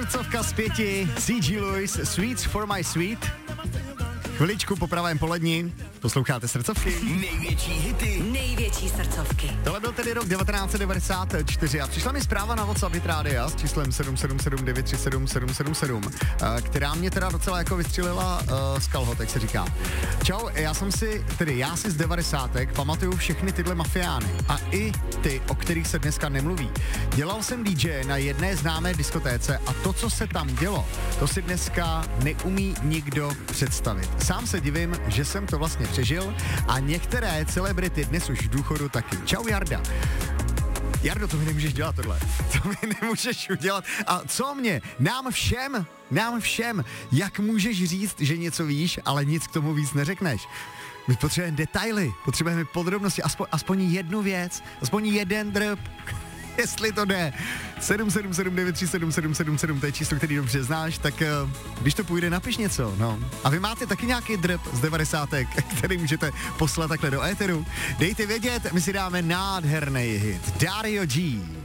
Srdcovka z 5, C.G. Lewis, Sweets for my sweet. Chviličku po pravém poledni, posloucháte Srdcovky. Největší hity, největší srdcovky. Tohle byl tedy rok 1994 a přišla mi zpráva na WhatsApp Hit Rádia s číslem 777-937-777, která mě teda docela jako vystřelila z kalhot, jak se říká. Čau, já si z 90. pamatuju všechny tyhle mafiány a i ty, o kterých se dneska nemluví. Dělal jsem DJ na jedné známé diskotéce a to, co se tam dělo, to si dneska neumí nikdo představit. Sám se divím, že jsem to vlastně přežil a některé celebrity dnes už v důchodu taky. Čau Jarda. Jardo, to mi nemůžeš dělat tohle. To mi nemůžeš udělat. A co mě? Nám všem, jak můžeš říct, že něco víš, ale nic k tomu víc neřekneš? My potřebujeme detaily, potřebujeme podrobnosti, aspoň jednu věc, aspoň jeden drb. Jestli to jde. 777-937-777, to je číslo, který dobře znáš, tak když to půjde, napiš něco, no. A vy máte taky nějaký drb z 90, který můžete poslat takhle do éteru? Dejte vědět, my si dáme nádherný hit. Dario G.